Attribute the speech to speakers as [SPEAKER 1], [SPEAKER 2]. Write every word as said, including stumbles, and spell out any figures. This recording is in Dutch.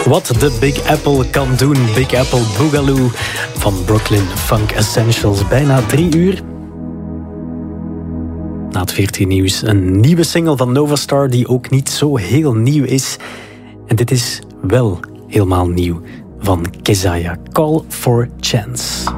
[SPEAKER 1] Wat de Big Apple kan doen. Big Apple Boogaloo van Brooklyn Funk Essentials. Bijna drie uur. Na het veertien nieuws een nieuwe single van Novastar die ook niet zo heel nieuw is. En dit is wel helemaal nieuw van Kezia. Call for Chance.